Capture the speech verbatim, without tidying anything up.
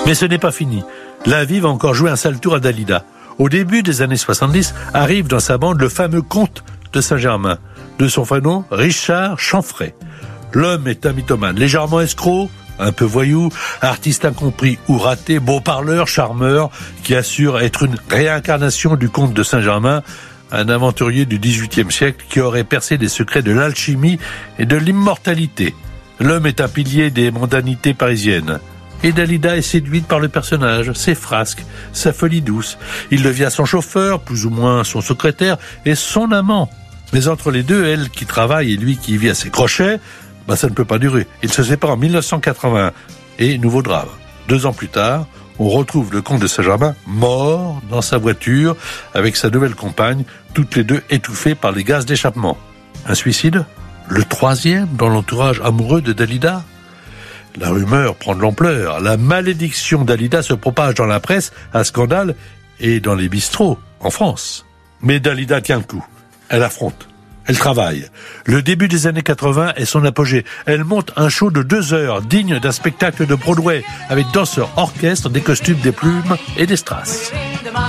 Mais ce n'est pas fini. La vie va encore jouer un sale tour à Dalida. Au début des années soixante-dix, arrive dans sa bande le fameux comte de Saint-Germain. De son vrai nom, Richard Chanfray. L'homme est un mythomane, légèrement escroc, un peu voyou, artiste incompris ou raté, beau parleur, charmeur, qui assure être une réincarnation du comte de Saint-Germain, un aventurier du dix-huitième siècle qui aurait percé les secrets de l'alchimie et de l'immortalité. L'homme est un pilier des mondanités parisiennes. Et Dalida est séduite par le personnage, ses frasques, sa folie douce. Il devient son chauffeur, plus ou moins son secrétaire, et son amant. Mais entre les deux, elle qui travaille et lui qui vit à ses crochets, bah ça ne peut pas durer. Ils se séparent en mille neuf cent quatre-vingt-un. Et nouveau drame. Deux ans plus tard, on retrouve le comte de Saint-Germain mort dans sa voiture avec sa nouvelle compagne, toutes les deux étouffées par les gaz d'échappement. Un suicide ? Le troisième dans l'entourage amoureux de Dalida ? La rumeur prend de l'ampleur. La malédiction Dalida se propage dans la presse, un scandale, et dans les bistrots, en France. Mais Dalida tient le coup. Elle affronte. Elle travaille. Le début des années quatre-vingts est son apogée. Elle monte un show de deux heures, digne d'un spectacle de Broadway, avec danseurs, orchestre, des costumes, des plumes et des strass.